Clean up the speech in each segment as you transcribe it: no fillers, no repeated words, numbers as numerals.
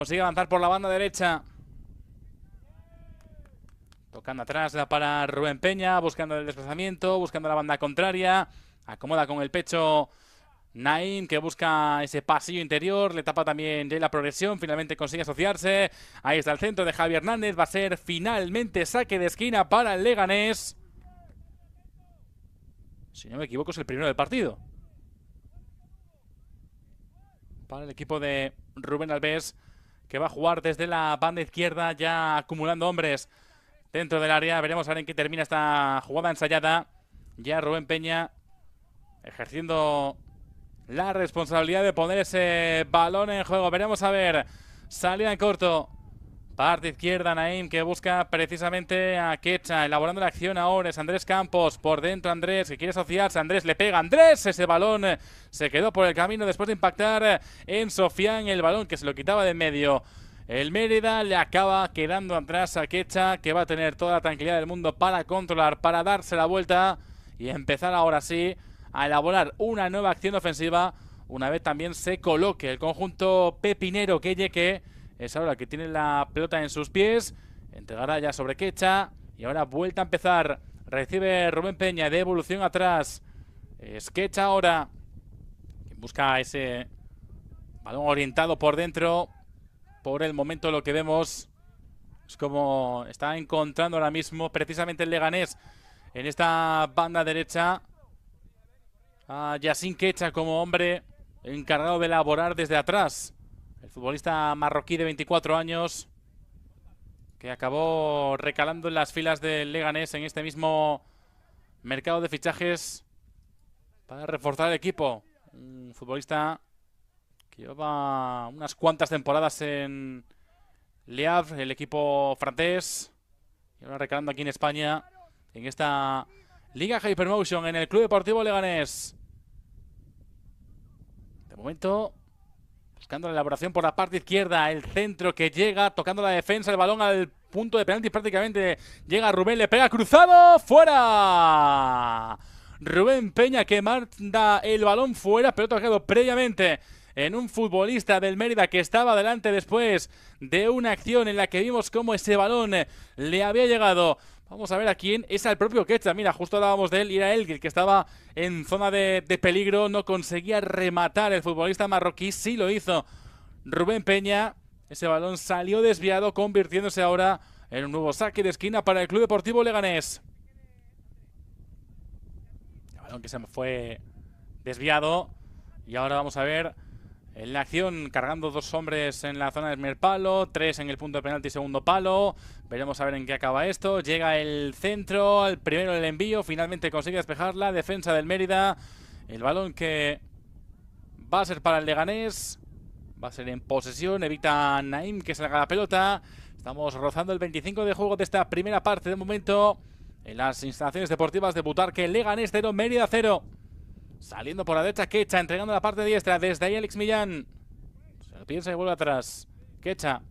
Consigue avanzar por la banda derecha. Tocando atrás para Rubén Peña, buscando el desplazamiento, buscando la banda contraria. Acomoda con el pecho Naim, que busca ese pasillo interior. Le tapa también Jay la progresión. Finalmente consigue asociarse. Ahí está el centro de Javi Hernández. Va a ser finalmente saque de esquina para el Leganés. Si no me equivoco, es el primero del partido. Para el equipo de Rubén Alves, que va a jugar desde la banda izquierda, ya acumulando hombres dentro del área. Veremos a ver en qué termina esta jugada ensayada. Ya Rubén Peña ejerciendo la responsabilidad de poner ese balón en juego. Veremos a ver. Salida en corto. Parte izquierda, Naim, que busca precisamente a Quecha. Elaborando la acción ahora es Andrés Campos. Por dentro Andrés, que quiere asociarse. Andrés le pega. Andrés, ese balón se quedó por el camino después de impactar en Sofián. El balón que se lo quitaba de en medio. El Mérida le acaba quedando atrás a Quecha, que va a tener toda la tranquilidad del mundo para controlar, para darse la vuelta y empezar ahora sí a elaborar una nueva acción ofensiva. Una vez también se coloque el conjunto pepinero, que es ahora que tiene la pelota en sus pies. Entregará ya sobre Quecha. Y ahora vuelta a empezar. Recibe Rubén Peña de evolución atrás. Es Quecha ahora. Busca ese balón orientado por dentro. Por el momento lo que vemos es como está encontrando ahora mismo precisamente el Leganés en esta banda derecha a Yacine Quecha como hombre encargado de elaborar desde atrás. El futbolista marroquí de 24 años que acabó recalando en las filas del Leganés en este mismo mercado de fichajes para reforzar el equipo. Un futbolista que lleva unas cuantas temporadas en Le Havre, el equipo francés, y ahora recalando aquí en España en esta Liga Hypermotion en el Club Deportivo Leganés. De momento buscando la elaboración por la parte izquierda, el centro que llega, tocando la defensa, el balón al punto de penalti prácticamente. Llega Rubén, le pega cruzado, ¡fuera! Rubén Peña que manda el balón fuera, pero tocado previamente en un futbolista del Mérida que estaba adelante después de una acción en la que vimos cómo ese balón le había llegado. Vamos a ver a quién. Es al propio Quecha. Mira, justo hablábamos de él y era él el que estaba en zona de peligro. No conseguía rematar el futbolista marroquí. Sí lo hizo Rubén Peña. Ese balón salió desviado, convirtiéndose ahora en un nuevo saque de esquina para el Club Deportivo Leganés. El balón que se fue desviado. Y ahora vamos a ver en la acción, cargando dos hombres en la zona del primer palo, tres en el punto de penalti segundo palo. Veremos a ver en qué acaba esto. Llega el centro, el primero el envío, finalmente consigue despejar la defensa del Mérida. El balón que va a ser para el Leganés, va a ser en posesión, evita Naim que salga la pelota. Estamos rozando el 25 de juego de esta primera parte de momento en las instalaciones deportivas de Butarque. Leganés 0, Mérida 0. Saliendo por la derecha Quecha, entregando la parte diestra. Desde ahí Alex Millán. Se lo piensa y vuelve atrás. Quecha.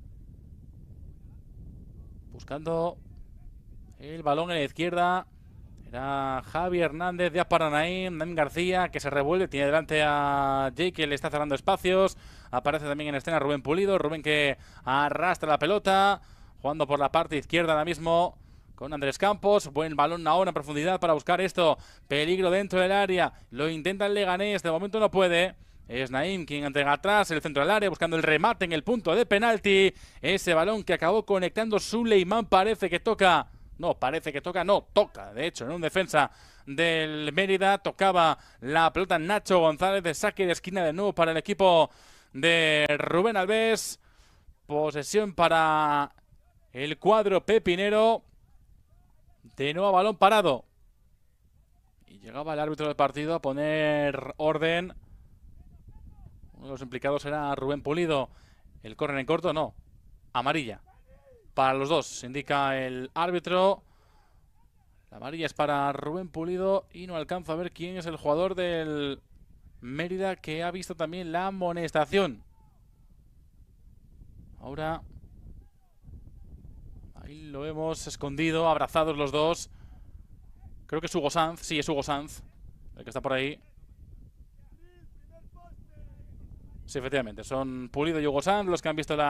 Buscando el balón en la izquierda. Era Javi Hernández, ya para Naim García, que se revuelve. Tiene delante a Jake, que le está cerrando espacios. Aparece también en escena Rubén Pulido. Rubén que arrastra la pelota. Jugando por la parte izquierda ahora mismo con Andrés Campos. Buen balón ahora en profundidad para buscar esto. Peligro dentro del área. Lo intenta el Leganés. De momento no puede. Es Naim quien entrega atrás el centro del área, buscando el remate en el punto de penalti. Ese balón que acabó conectando Suleiman. Parece que toca. No, parece que toca. No, toca. De hecho, en un defensa del Mérida. Tocaba la pelota Nacho González. De saque de esquina de nuevo para el equipo de Rubén Alves. Posesión para el cuadro pepinero. De nuevo balón parado. Y llegaba el árbitro del partido a poner orden. Uno de los implicados era Rubén Pulido. El córner en corto, no. Amarilla. Para los dos, indica el árbitro. La amarilla es para Rubén Pulido. Y no alcanzo a ver quién es el jugador del Mérida que ha visto también la amonestación. Ahora ahí lo vemos escondido, abrazados los dos. Creo que es Hugo Sanz. Sí, es Hugo Sanz el que está por ahí. Sí, efectivamente, son Pulido y Hugo Sanz los que han visto la